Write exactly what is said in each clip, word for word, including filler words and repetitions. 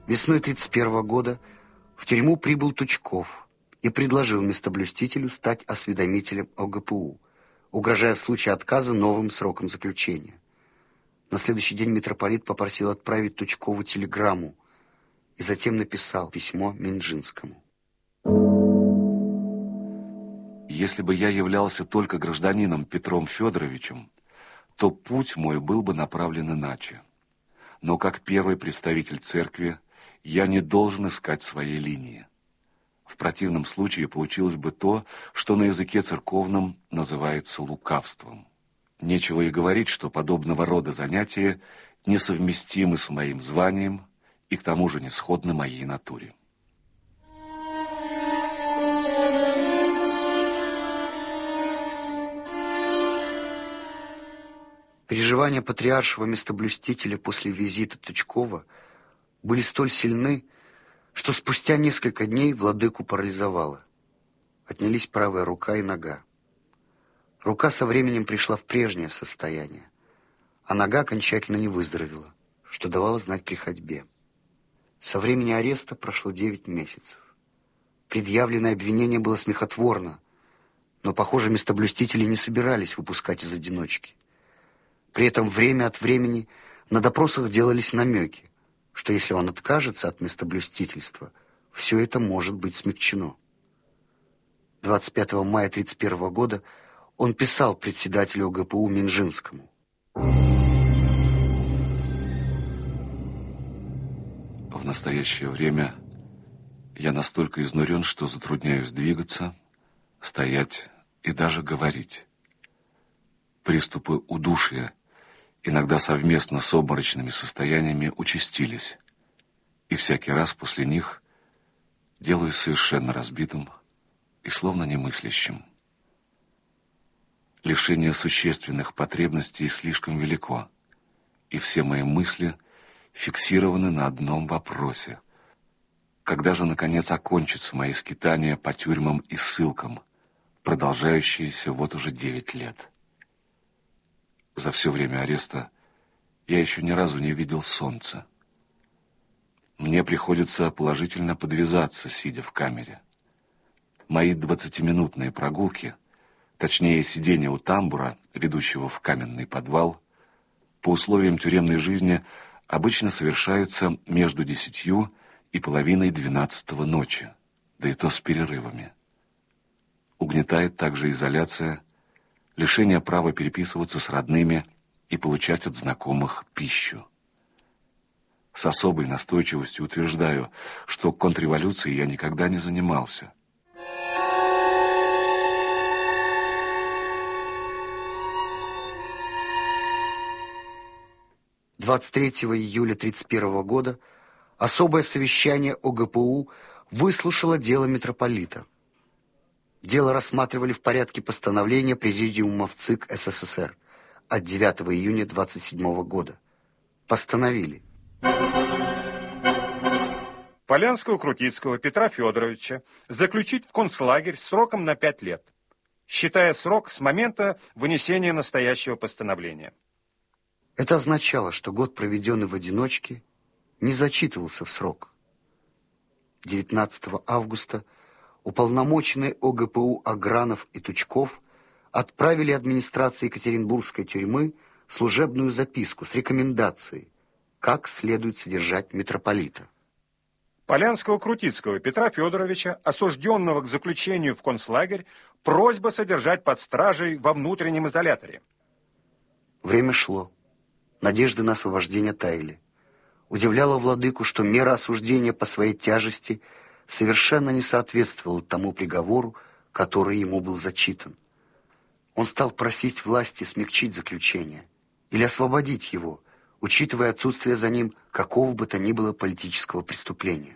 Весной тридцать первого года в тюрьму прибыл Тучков и предложил местоблюстителю стать осведомителем о гэ пэ у, угрожая в случае отказа новым сроком заключения. На следующий день митрополит попросил отправить Тучкову телеграмму и затем написал письмо Минжинскому. Если бы я являлся только гражданином Петром Федоровичем, то путь мой был бы направлен иначе. Но как первый представитель церкви я не должен искать своей линии. В противном случае получилось бы то, что на языке церковном называется лукавством. Нечего и говорить, что подобного рода занятия несовместимы с моим званием и к тому же не сходны моей натуре. Переживания патриаршего местоблюстителя после визита Тучкова были столь сильны, что спустя несколько дней владыку парализовало. Отнялись правая рука и нога. Рука со временем пришла в прежнее состояние, а нога окончательно не выздоровела, что давало знать при ходьбе. Со времени ареста прошло девять месяцев. Предъявленное обвинение было смехотворно, но, похоже, местоблюстители не собирались выпускать из одиночки. При этом время от времени на допросах делались намеки, что если он откажется от местоблюстительства, все это может быть смягчено. двадцать пятого мая тридцать первого года он писал председателю гэ пэ у Минжинскому. В настоящее время я настолько изнурен, что затрудняюсь двигаться, стоять и даже говорить. Приступы удушья, иногда совместно с обморочными состояниями, участились, и всякий раз после них делаюсь совершенно разбитым и словно немыслящим. Лишение существенных потребностей слишком велико, и все мои мысли фиксированы на одном вопросе. Когда же, наконец, окончатся мои скитания по тюрьмам и ссылкам, продолжающиеся вот уже девять лет? За все время ареста я еще ни разу не видел солнца. Мне приходится положительно подвязаться, сидя в камере. Мои двадцатиминутные прогулки, точнее сидение у тамбура, ведущего в каменный подвал, по условиям тюремной жизни обычно совершаются между десятью и половиной двенадцатого ночи, да и то с перерывами. Угнетает также изоляция, лишение права переписываться с родными и получать от знакомых пищу. С особой настойчивостью утверждаю, что контрреволюцией я никогда не занимался. двадцать третьего июля тридцать первого года особое совещание о гэ пэ у выслушало дело митрополита. Дело рассматривали в порядке постановления Президиума в ЦИК эс эс эс эр от девятого июня двадцать седьмого года. Постановили. Полянского-Крутицкого Петра Федоровича заключить в концлагерь сроком на пять лет, считая срок с момента вынесения настоящего постановления. Это означало, что год, проведенный в одиночке, не зачитывался в срок. девятнадцатого августа уполномоченные о гэ пэ у Агранов и Тучков отправили администрации Екатеринбургской тюрьмы служебную записку с рекомендацией, как следует содержать митрополита. Полянского-Крутицкого Петра Федоровича, осужденного к заключению в концлагерь, просьба содержать под стражей во внутреннем изоляторе. Время шло. Надежды на освобождение таяли. Удивляло владыку, что мера осуждения по своей тяжести совершенно не соответствовала тому приговору, который ему был зачитан. Он стал просить власти смягчить заключение или освободить его, учитывая отсутствие за ним какого бы то ни было политического преступления.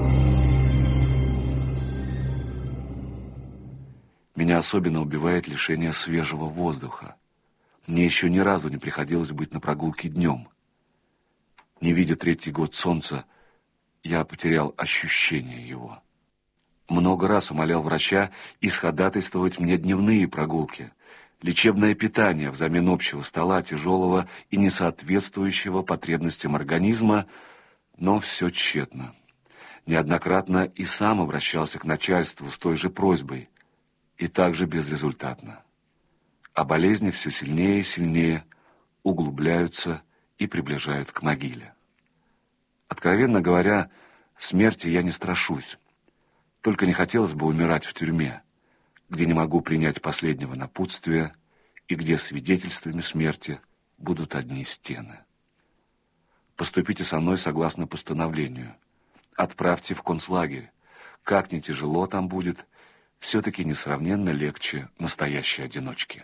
Меня особенно убивает лишение свежего воздуха. Мне еще ни разу не приходилось быть на прогулке днем. Не видя третий год солнца, я потерял ощущение его. Много раз умолял врача исходатайствовать мне дневные прогулки, лечебное питание взамен общего стола, тяжелого и несоответствующего потребностям организма, Но все тщетно. Неоднократно и сам обращался к начальству с той же просьбой, и также безрезультатно. А болезни все сильнее и сильнее углубляются и приближают к могиле. Откровенно говоря, смерти я не страшусь. Только не хотелось бы умирать в тюрьме, где не могу принять последнего напутствия и где свидетельствами смерти будут одни стены. Поступите со мной согласно постановлению. Отправьте в концлагерь. Как ни тяжело там будет, все-таки несравненно легче настоящей одиночки.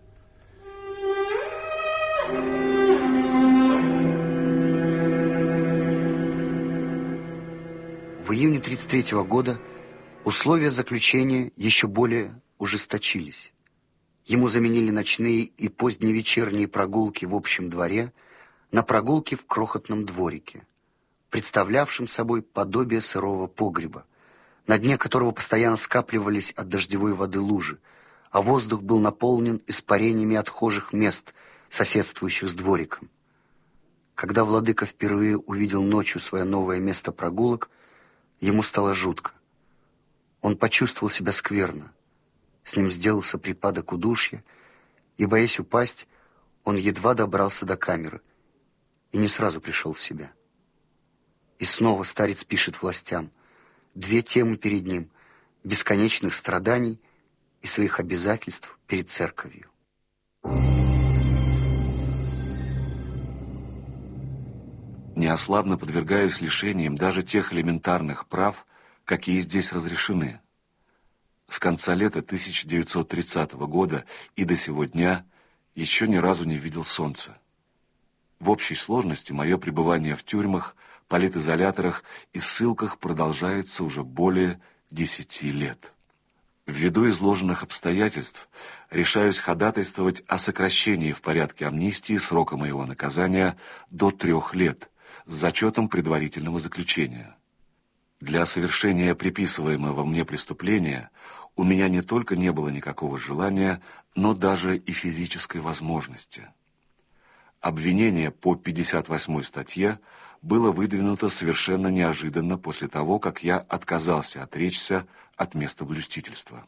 В июне тридцать третьего года условия заключения еще более ужесточились. Ему заменили ночные и поздневечерние прогулки в общем дворе на прогулки в крохотном дворике, представлявшем собой подобие сырого погреба, на дне которого постоянно скапливались от дождевой воды лужи, а воздух был наполнен испарениями отхожих мест, соседствующих с двориком. Когда владыка впервые увидел ночью свое новое место прогулок, ему стало жутко. Он почувствовал себя скверно. С ним сделался припадок удушья, и, боясь упасть, он едва добрался до камеры и не сразу пришел в себя. И снова старец пишет властям. Две темы перед ним — бесконечных страданий и своих обязательств перед церковью. Неослабно подвергаюсь лишениям даже тех элементарных прав, какие здесь разрешены. С конца лета тысяча девятьсот тридцатого года и до сего дня еще ни разу не видел солнца. В общей сложности мое пребывание в тюрьмах, политизоляторах и ссылках продолжается уже более десяти лет. Ввиду изложенных обстоятельств решаюсь ходатайствовать о сокращении в порядке амнистии срока моего наказания до трех лет с зачетом предварительного заключения. Для совершения приписываемого мне преступления у меня не только не было никакого желания, но даже и физической возможности. Обвинение по пятьдесят восьмой статье было выдвинуто совершенно неожиданно после того, как я отказался отречься от местоблюстительства.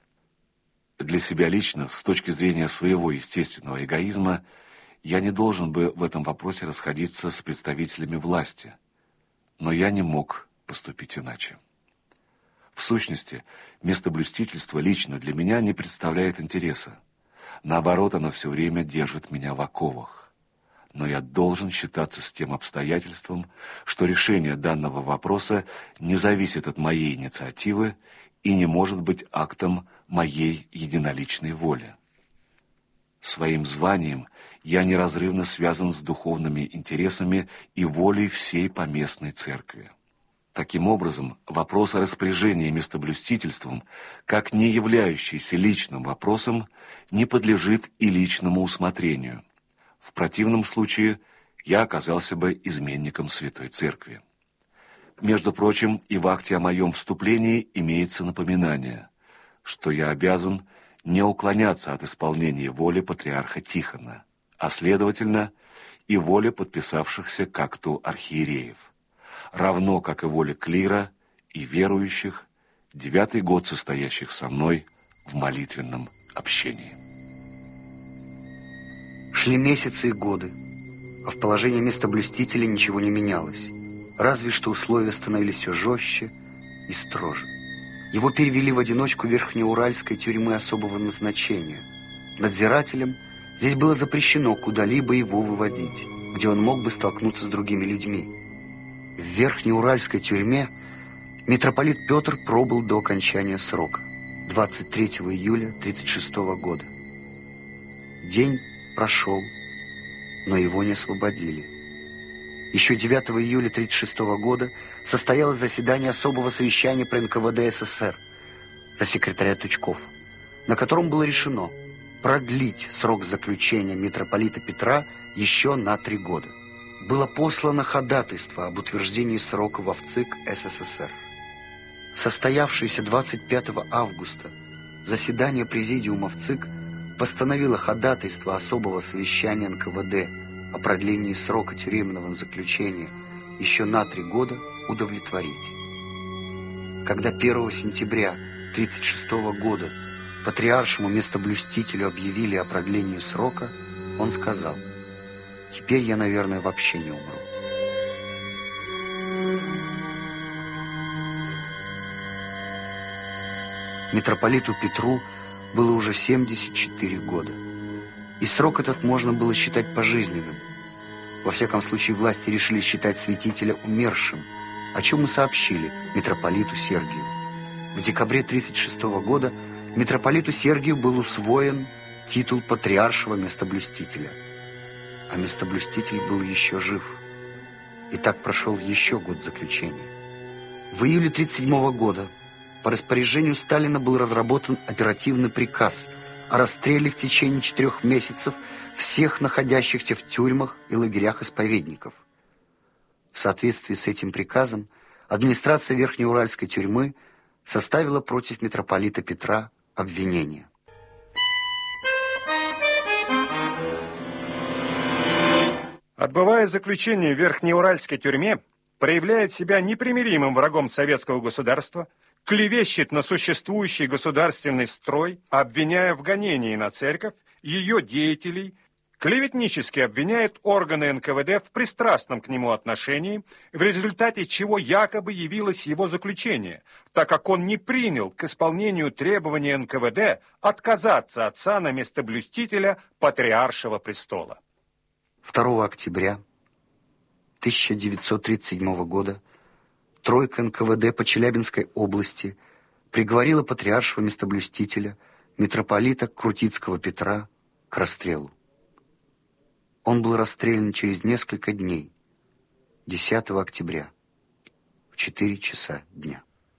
Для себя лично, с точки зрения своего естественного эгоизма, я не должен бы в этом вопросе расходиться с представителями власти, но я не мог поступить иначе. В сущности, местоблюстительство лично для меня не представляет интереса. Наоборот, оно все время держит меня в оковах. Но я должен считаться с тем обстоятельством, что решение данного вопроса не зависит от моей инициативы и не может быть актом моей единоличной воли. Своим званием я неразрывно связан с духовными интересами и волей всей поместной церкви. Таким образом, вопрос о распоряжении местоблюстительством, как не являющийся личным вопросом, не подлежит и личному усмотрению. В противном случае я оказался бы изменником Святой Церкви. Между прочим, и в акте о моем вступлении имеется напоминание, что я обязан не уклоняться от исполнения воли патриарха Тихона, а, следовательно, и воли подписавшихся к акту архиереев, равно как и воли клира и верующих, девятый год состоящих со мной в молитвенном общении. Шли месяцы и годы, а в положении местоблюстителя ничего не менялось, разве что условия становились все жестче и строже. Его перевели в одиночку Верхнеуральской тюрьмы особого назначения. Надзирателям здесь было запрещено куда-либо его выводить, где он мог бы столкнуться с другими людьми. В Верхнеуральской тюрьме митрополит Петр пробыл до окончания срока, двадцать третьего июля тридцать шестого года. День прошел, но его не освободили. Еще девятого июля тридцать шестого года состоялось заседание особого совещания при эн ка вэ дэ эс эс эс эр за секретаря Тучков, на котором было решено продлить срок заключения митрополита Петра еще на три года. Было послано ходатайство об утверждении срока во ВЦИК эс эс эс эр. Состоявшееся двадцать пятого августа заседание Президиума ВЦИК постановило ходатайство особого совещания эн ка вэ дэ о продлении срока тюремного заключения еще на три года удовлетворить. Когда первого сентября тридцать шестого года патриаршему местоблюстителю объявили о продлении срока, он сказал: «Теперь я, наверное, вообще не умру». Митрополиту Петру было уже семьдесят четыре года, и срок этот можно было считать пожизненным. Во всяком случае, власти решили считать святителя умершим, о чем и сообщили митрополиту Сергию. В декабре тридцать шестого года митрополиту Сергию был усвоен титул патриаршего местоблюстителя, а местоблюститель был еще жив. И так прошел еще год заключения. В июле тридцать седьмого года по распоряжению Сталина был разработан оперативный приказ о расстреле в течение четырех месяцев всех находящихся в тюрьмах и лагерях исповедников. В соответствии с этим приказом администрация Верхнеуральской тюрьмы составила против митрополита Петра обвинение. Отбывая заключение в Верхнеуральской тюрьме, проявляет себя непримиримым врагом советского государства, клевещет на существующий государственный строй, обвиняя в гонении на церковь, ее деятелей, клеветнически обвиняет органы эн ка вэ дэ в пристрастном к нему отношении, в результате чего якобы явилось его заключение, так как он не принял к исполнению требований эн ка вэ дэ отказаться от сана местоблюстителя патриаршего престола. второго октября тысяча девятьсот тридцать седьмого года тройка эн ка вэ дэ по Челябинской области приговорила патриаршего местоблюстителя митрополита Крутицкого Петра к расстрелу. Он был расстрелян через несколько дней, десятого октября, в четыре часа дня.